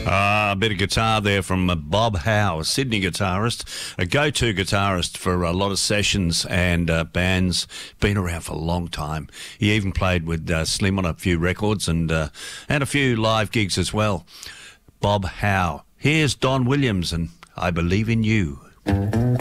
A bit of guitar there from Bob Howe, a Sydney guitarist, a go-to guitarist for a lot of sessions and bands. Been around for a long time. He even played with Slim on a few records and a few live gigs as well. Bob Howe. Here's Don Williams and I Believe in You.